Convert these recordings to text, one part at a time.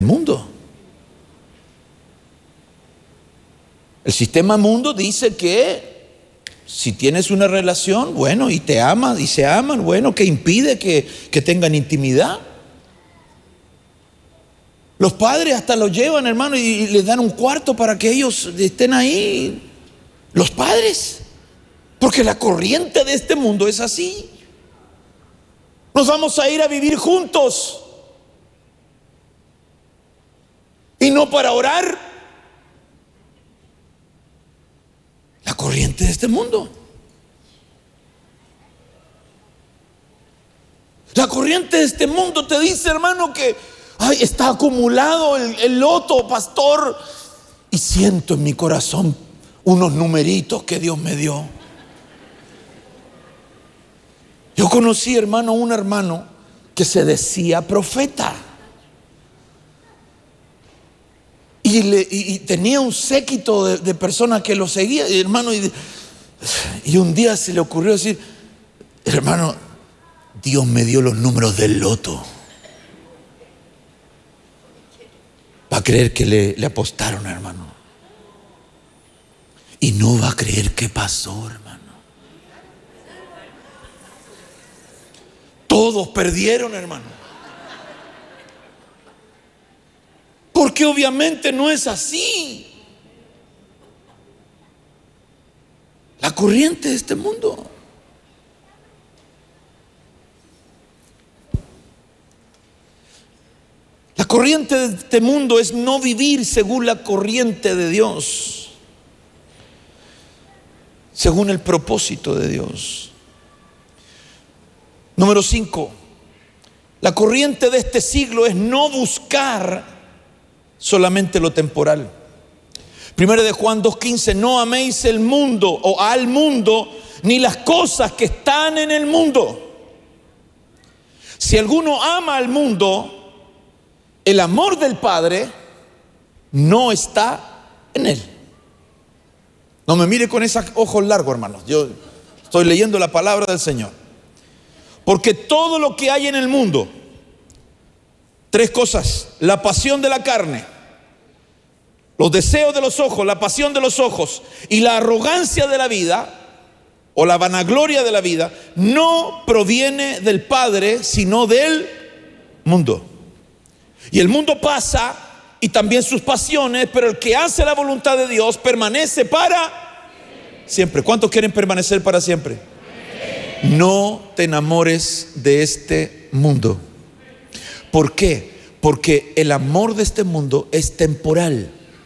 mundo. El sistema mundo dice que si tienes una relación, bueno, y te aman y se aman, bueno, que impide que tengan intimidad. Los padres hasta los llevan, hermano, y les dan un cuarto para que ellos estén ahí. Los padres, porque la corriente de este mundo es así. Nos vamos a ir a vivir juntos, y no para orar. La corriente de este mundo. La corriente de este mundo te dice, hermano, que está acumulado el loto, pastor, y siento en mi corazón unos numeritos que Dios me dio. Yo conocí, hermano, un hermano que se decía profeta. Y tenía un séquito de personas que lo seguían, hermano. Y un día se le ocurrió decir, hermano, Dios me dio los números del loto. Va a creer que le apostaron, hermano. Y no va a creer qué pasó, hermano. Todos perdieron, hermano. Porque obviamente no es así. La corriente de este mundo. La corriente de este mundo es no vivir según la corriente de Dios, según el propósito de Dios. Número 5. La corriente de este siglo es no buscar solamente lo temporal. Primero de Juan 2:15, no améis el mundo o al mundo, ni las cosas que están en el mundo. Si alguno ama al mundo, el amor del Padre no está en él. No me mire con esos ojos largos, hermanos. Yo estoy leyendo la palabra del Señor. Porque todo lo que hay en el mundo, tres cosas: la pasión de la carne, los deseos de los ojos, la pasión de los ojos y la arrogancia de la vida o la vanagloria de la vida, no proviene del Padre, sino del mundo. Y el mundo pasa y también sus pasiones, pero el que hace la voluntad de Dios permanece para siempre. ¿Cuántos quieren permanecer para siempre? No te enamores de este mundo. ¿Por qué? Porque el amor de este mundo es temporal.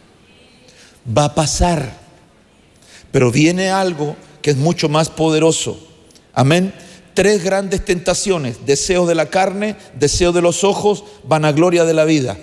Va a pasar. Pero viene algo que es mucho más poderoso. Amén. Tres grandes tentaciones: deseo de la carne, deseo de los ojos, vanagloria de la vida.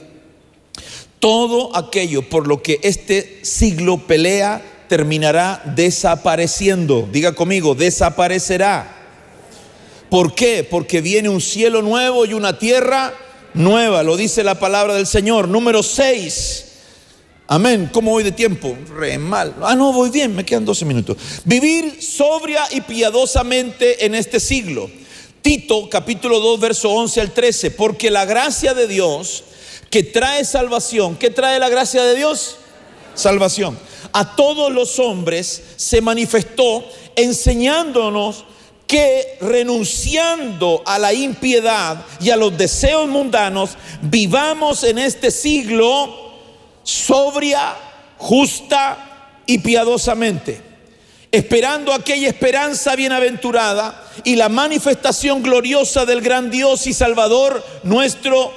Todo aquello por lo que este siglo pelea terminará desapareciendo. Diga conmigo, desaparecerá. ¿Por qué? Porque viene un cielo nuevo y una tierra nueva, lo dice la palabra del Señor. Número 6. Amén. ¿Cómo voy de tiempo? Re mal. No, voy bien, me quedan 12 minutos. Vivir sobria y piadosamente en este siglo. Tito capítulo 2 verso 11 al 13. Porque la gracia de Dios que trae salvación. ¿Qué trae la gracia de Dios? Salvación. A todos los hombres se manifestó, enseñándonos que renunciando a la impiedad y a los deseos mundanos, vivamos en este siglo sobria, justa y piadosamente, esperando aquella esperanza bienaventurada y la manifestación gloriosa del gran Dios y Salvador nuestro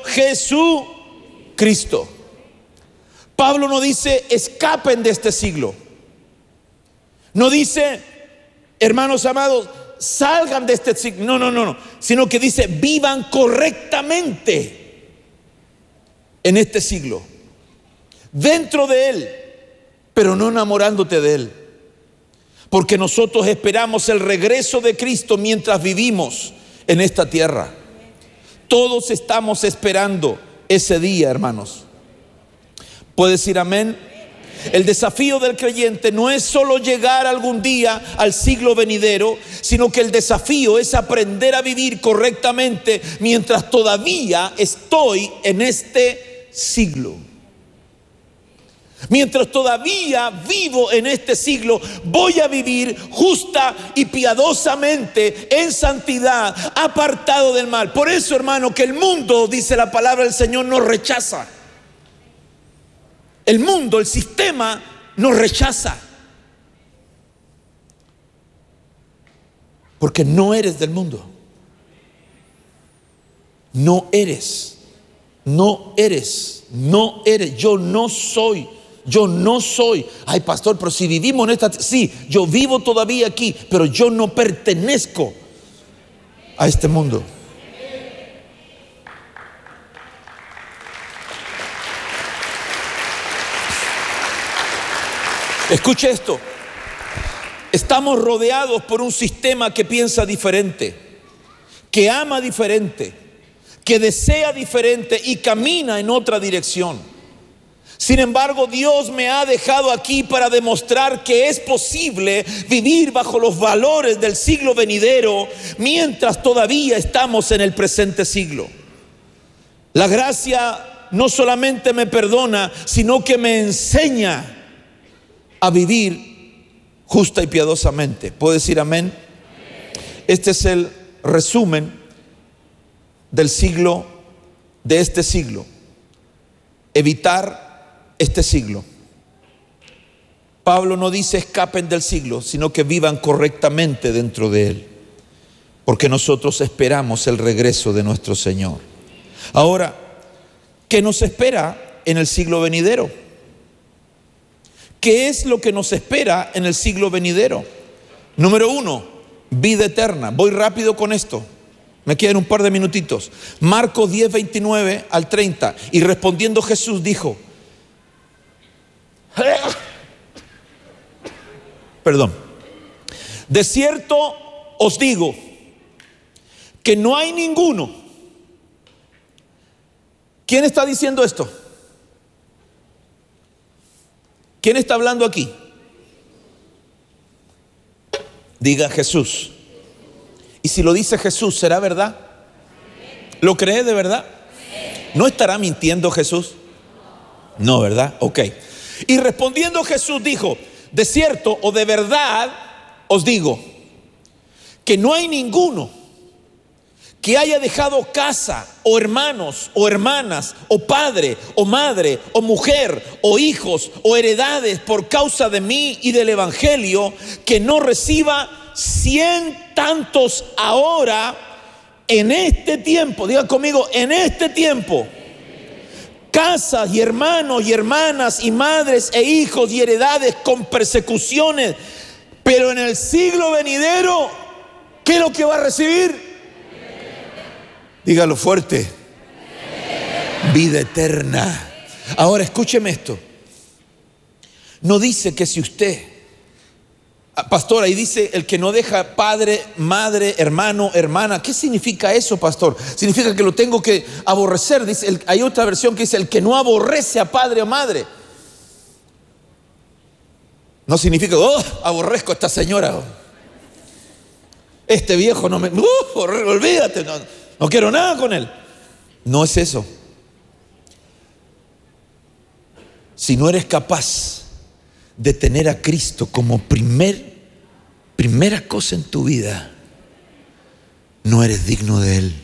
Jesucristo. Pablo no dice escapen de este siglo, no dice, hermanos amados, salgan de este siglo, no, sino que dice vivan correctamente en este siglo, dentro de él, pero no enamorándote de él. Porque nosotros esperamos el regreso de Cristo mientras vivimos en esta tierra. Todos estamos esperando ese día, hermanos. ¿Puede decir amén? El desafío del creyente no es solo llegar algún día al siglo venidero, sino que el desafío es aprender a vivir correctamente mientras todavía estoy en este siglo. Mientras todavía vivo en este siglo, voy a vivir justa y piadosamente en santidad, apartado del mal. Por eso, hermano, que el mundo, dice la palabra del Señor, nos rechaza. El mundo, el sistema, nos rechaza. Porque no eres del mundo. No eres. No eres. No eres. Yo no soy. Yo no soy. Ay, pastor, pero si vivimos en esta... Sí, yo vivo todavía aquí, pero yo no pertenezco a este mundo. Escuche esto. Estamos rodeados por un sistema que piensa diferente, que ama diferente, que desea diferente y camina en otra dirección. Sin embargo, Dios me ha dejado aquí para demostrar que es posible vivir bajo los valores del siglo venidero mientras todavía estamos en el presente siglo. La gracia no solamente me perdona, sino que me enseña a vivir justa y piadosamente. ¿Puedo decir amén? Este es el resumen del siglo, de este siglo. Evitar este siglo. Pablo no dice escapen del siglo, sino que vivan correctamente dentro de él, porque nosotros esperamos el regreso de nuestro Señor. Ahora, ¿qué nos espera en el siglo venidero? ¿Qué es lo que nos espera en el siglo venidero? Número 1, vida eterna. Voy rápido con esto, me quedan un par de minutitos. Marcos 10, 29 al 30. Y respondiendo Jesús dijo, perdón, de cierto os digo que no hay ninguno. ¿Quién está diciendo esto? ¿Quién está hablando aquí? Diga Jesús. Y si lo dice Jesús, ¿será verdad? ¿Lo cree de verdad? ¿No estará mintiendo Jesús? No, ¿verdad? Ok. Y respondiendo Jesús dijo, de cierto o de verdad os digo que no hay ninguno que haya dejado casa o hermanos o hermanas o padre o madre o mujer o hijos o heredades por causa de mí y del evangelio, que no reciba 100 tantos ahora en este tiempo. Diga conmigo, en este tiempo. Casas y hermanos y hermanas y madres e hijos y heredades con persecuciones. Pero en el siglo venidero, ¿qué es lo que va a recibir? Dígalo fuerte. Vida eterna. Ahora escúcheme esto. No dice que si usted, pastor, ahí dice el que no deja padre, madre, hermano, hermana. ¿Qué significa eso, pastor? Significa que lo tengo que aborrecer. Dice, hay otra versión que dice el que no aborrece a padre o madre. No significa, aborrezco a esta señora. Este viejo no me... olvídate, no quiero nada con él. No es eso. Si no eres capaz de tener a Cristo como primera cosa en tu vida, no eres digno de Él.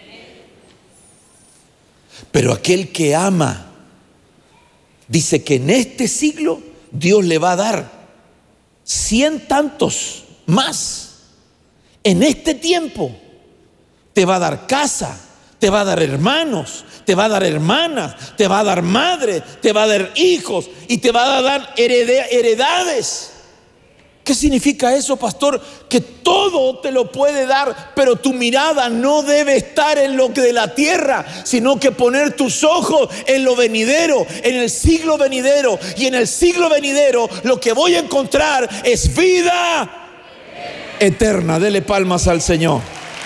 Pero aquel que ama, dice que en este siglo Dios le va a dar 100 tantos más. En este tiempo te va a dar casa, te va a dar hermanos, te va a dar hermanas, te va a dar madre, te va a dar hijos y te va a dar heredades. ¿Qué significa eso, pastor? Que todo te lo puede dar, pero tu mirada no debe estar en lo que de la tierra, sino que poner tus ojos en lo venidero, en el siglo venidero. Y en el siglo venidero lo que voy a encontrar es vida eterna. Dele palmas al Señor.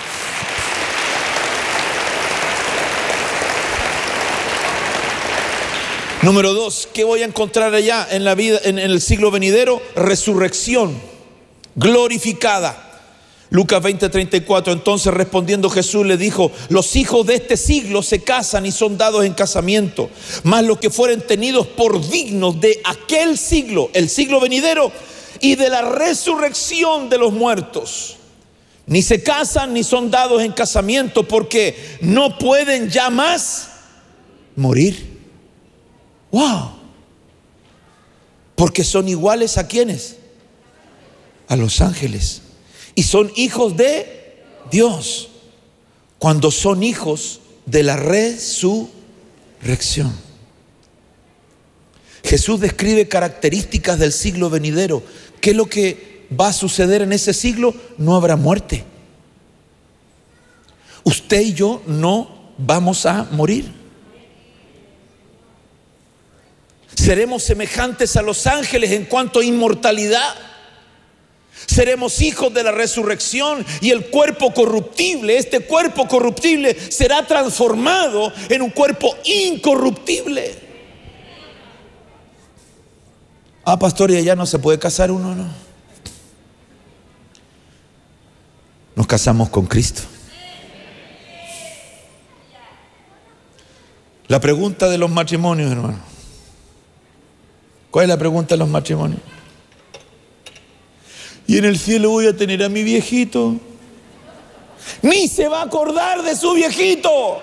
Número 2, ¿qué voy a encontrar allá en la vida, en el siglo venidero? Resurrección glorificada. Lucas 20:34, entonces respondiendo Jesús le dijo: los hijos de este siglo se casan y son dados en casamiento, mas los que fueren tenidos por dignos de aquel siglo, el siglo venidero, y de la resurrección de los muertos, ni se casan ni son dados en casamiento, porque no pueden ya más morir. ¡Wow! Porque son iguales ¿a quiénes? A los ángeles. Y son hijos de Dios cuando son hijos de la resurrección. Jesús describe características del siglo venidero. ¿Qué es lo que va a suceder en ese siglo? No habrá muerte. Usted y yo no vamos a morir. Seremos semejantes a los ángeles en cuanto a inmortalidad. Seremos hijos de la resurrección y el cuerpo corruptible, este cuerpo corruptible será transformado en un cuerpo incorruptible. Ah, pastor, ¿y allá no se puede casar uno? No. Nos casamos con Cristo. La pregunta de los matrimonios, hermano. ¿Cuál es la pregunta de los matrimonios? Y en el cielo voy a tener a mi viejito. Ni se va a acordar de su viejito.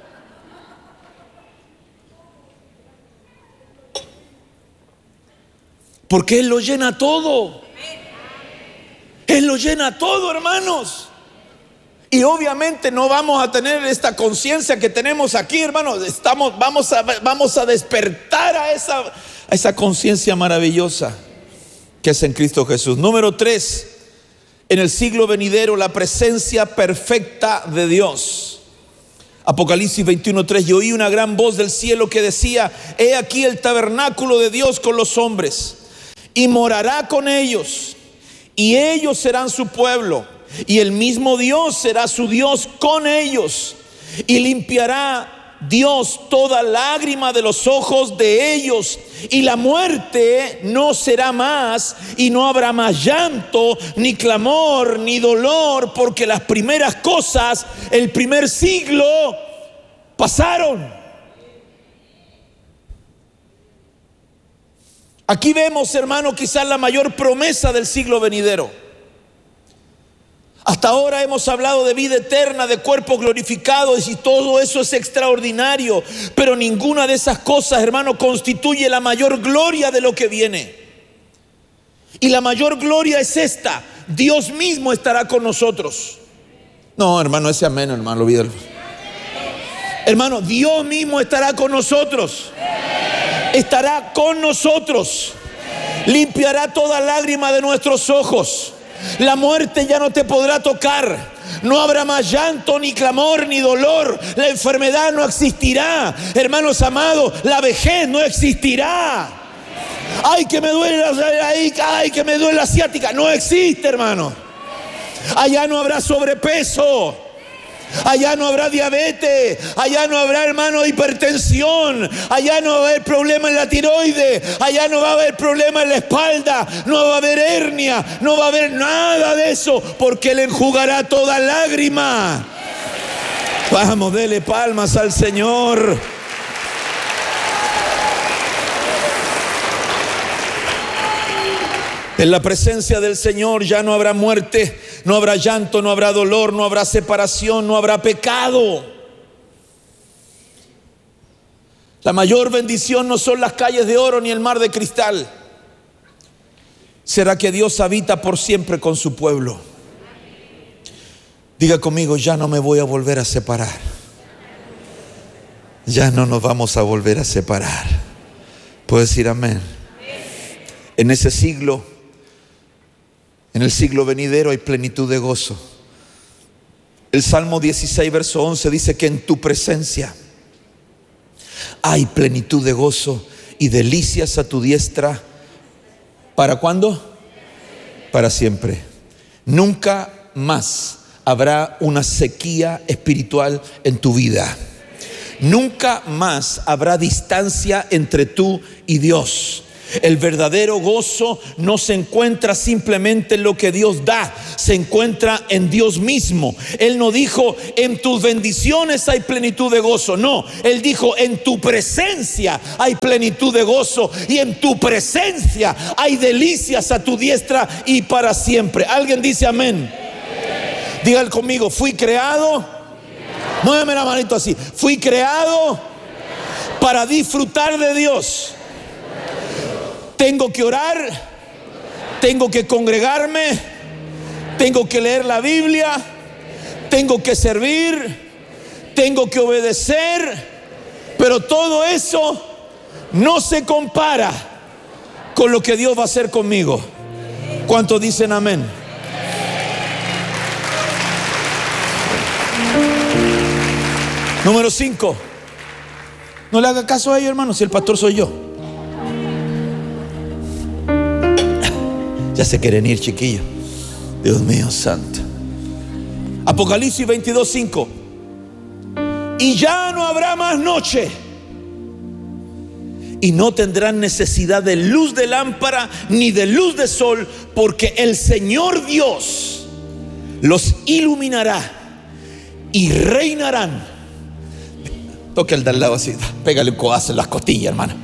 Porque Él lo llena todo. Él lo llena todo, hermanos. Y obviamente no vamos a tener esta conciencia que tenemos aquí, hermanos. Vamos a despertar a esa conciencia maravillosa que es en Cristo Jesús. Número 3, en el siglo venidero, la presencia perfecta de Dios. Apocalipsis 21:3, y oí una gran voz del cielo que decía: he aquí el tabernáculo de Dios con los hombres, y morará con ellos, y ellos serán su pueblo, y el mismo Dios será su Dios con ellos, y limpiará Dios toda lágrima de los ojos de ellos, y la muerte no será más, y no habrá más llanto, ni clamor, ni dolor, porque las primeras cosas, el primer siglo, pasaron. Aquí vemos, hermano, quizás la mayor promesa del siglo venidero. Hasta ahora hemos hablado de vida eterna, de cuerpos glorificados, y todo eso es extraordinario, pero ninguna de esas cosas, hermano, constituye la mayor gloria de lo que viene. Y la mayor gloria es esta: Dios mismo estará con nosotros. No, hermano, ese amén, hermano, olvídalo. Hermano, Dios mismo estará con nosotros. Estará con nosotros. Limpiará toda lágrima de nuestros ojos. La muerte ya no te podrá tocar. No habrá más llanto, ni clamor, ni dolor. La enfermedad no existirá. Hermanos amados, la vejez no existirá. Ay, que me duele ay, que me duele la ciática. No existe, hermano. Allá no habrá sobrepeso. Allá no habrá diabetes, allá no habrá, hermano, hipertensión, allá no va a haber problema en la tiroides, allá no va a haber problema en la espalda, no va a haber hernia, no va a haber nada de eso, porque Él enjugará toda lágrima. Vamos, dele palmas al Señor. En la presencia del Señor ya no habrá muerte, no habrá llanto, no habrá dolor, no habrá separación, no habrá pecado. La mayor bendición no son las calles de oro ni el mar de cristal. Será que Dios habita por siempre con su pueblo. Diga conmigo: ya no me voy a volver a separar. Ya no nos vamos a volver a separar. ¿Puedo decir amén? En ese siglo, en el siglo venidero, hay plenitud de gozo. El Salmo 16, verso 11 dice que en tu presencia hay plenitud de gozo y delicias a tu diestra. ¿Para cuándo? Para siempre. Nunca más habrá una sequía espiritual en tu vida. Nunca más habrá distancia entre tú y Dios. El verdadero gozo no se encuentra simplemente en lo que Dios da, se encuentra en Dios mismo. Él no dijo, en tus bendiciones hay plenitud de gozo. No, Él dijo, en tu presencia hay plenitud de gozo, y en tu presencia hay delicias a tu diestra y para siempre. ¿Alguien dice amén? Dígale conmigo, fui creado. Muéveme la manito así. Fui creado para disfrutar de Dios. Tengo que orar, tengo que congregarme, tengo que leer la Biblia, tengo que servir, tengo que obedecer, pero todo eso no se compara con lo que Dios va a hacer conmigo. ¿Cuántos dicen amén? Número 5. No le haga caso a ellos, hermano, si el pastor soy yo. Ya se quieren ir, chiquillos. Dios mío santo. Apocalipsis 22:5. Y ya no habrá más noche, y no tendrán necesidad de luz de lámpara ni de luz de sol, porque el Señor Dios los iluminará y reinarán. Toque el de al lado así, pégale un codazo en las costillas, hermano,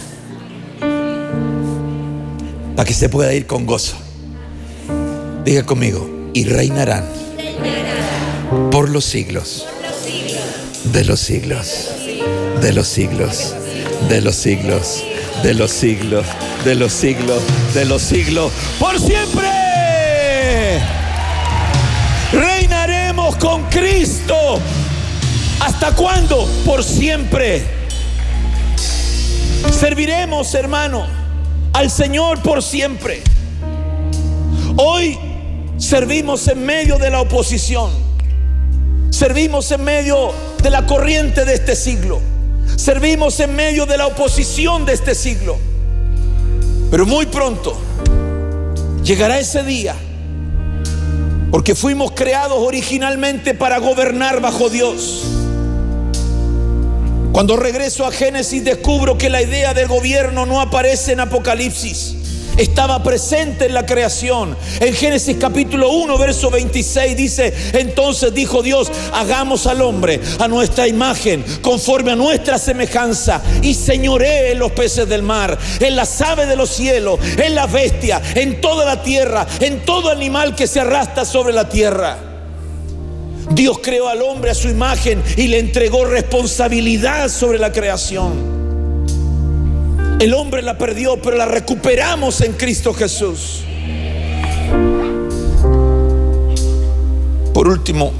para que se pueda ir con gozo. Diga conmigo, y reinarán por los siglos de los siglos, de los siglos, de los siglos, de los siglos, de los siglos, de los siglos, por siempre. Reinaremos con Cristo. ¿Hasta cuándo? Por siempre. Serviremos, hermano, al Señor por siempre. Hoy servimos en medio de la oposición, servimos en medio de la corriente de este siglo, servimos en medio de la oposición de este siglo. Pero muy pronto llegará ese día, porque fuimos creados originalmente para gobernar bajo Dios. Cuando regreso a Génesis, descubro que la idea del gobierno no aparece en Apocalipsis. Estaba presente en la creación. En Génesis capítulo 1 verso 26 dice: entonces dijo Dios, hagamos al hombre a nuestra imagen, conforme a nuestra semejanza, y señoree en los peces del mar, en las aves de los cielos, en las bestias, en toda la tierra, en todo animal que se arrastra sobre la tierra. Dios creó al hombre a su imagen y le entregó responsabilidad sobre la creación. El hombre la perdió, pero la recuperamos en Cristo Jesús. Por último,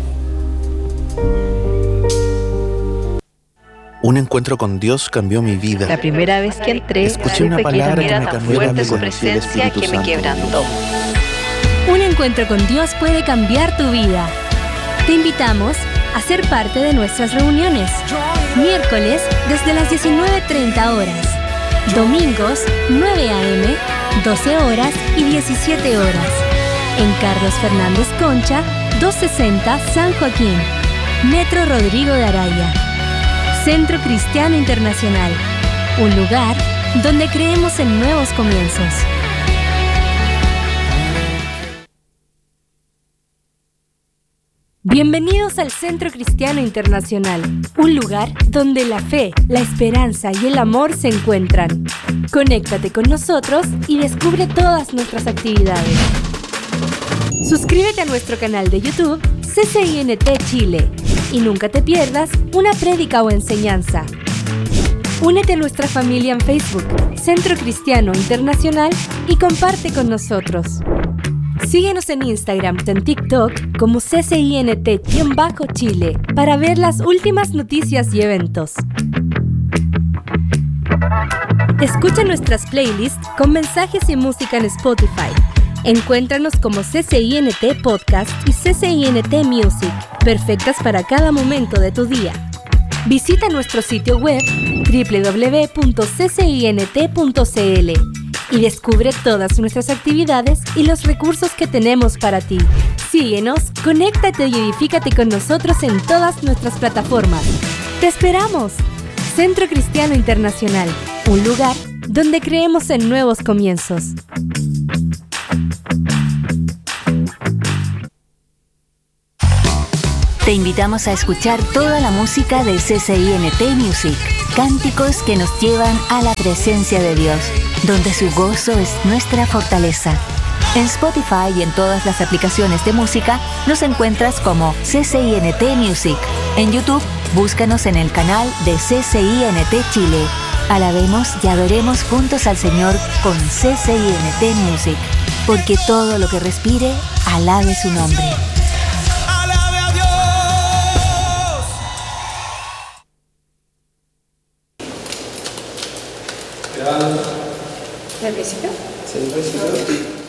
un encuentro con Dios cambió mi vida. La primera vez que entré, escuché una palabra que me cambió la vida. Su presencia que me quebrantó. Un encuentro con Dios puede cambiar tu vida. Te invitamos a ser parte de nuestras reuniones. Miércoles desde las 19:30 horas. Domingos 9 a.m., 12 horas y 17 horas. En Carlos Fernández Concha, 260 San Joaquín. Metro Rodrigo de Araya. Centro Cristiano Internacional. Un lugar donde creemos en nuevos comienzos. Bienvenidos al Centro Cristiano Internacional, un lugar donde la fe, la esperanza y el amor se encuentran. Conéctate con nosotros y descubre todas nuestras actividades. Suscríbete a nuestro canal de YouTube CCINT Chile y nunca te pierdas una prédica o enseñanza. Únete a nuestra familia en Facebook, Centro Cristiano Internacional, y comparte con nosotros. Síguenos en Instagram y en TikTok como CCINT-Chile para ver las últimas noticias y eventos. Escucha nuestras playlists con mensajes y música en Spotify. Encuéntranos como CCINT Podcast y CCINT Music, perfectas para cada momento de tu día. Visita nuestro sitio web www.ccint.cl y descubre todas nuestras actividades y los recursos que tenemos para ti. Síguenos, conéctate y edifícate con nosotros en todas nuestras plataformas. ¡Te esperamos! Centro Cristiano Internacional, un lugar donde creemos en nuevos comienzos. Te invitamos a escuchar toda la música de CCINT Music, cánticos que nos llevan a la presencia de Dios, donde su gozo es nuestra fortaleza. En Spotify y en todas las aplicaciones de música nos encuentras como CCINT Music. En YouTube, búscanos en el canal de CCINT Chile. Alabemos y adoremos juntos al Señor con CCINT Music, porque todo lo que respire, alabe su nombre. ¿El principio? Sí, el principio.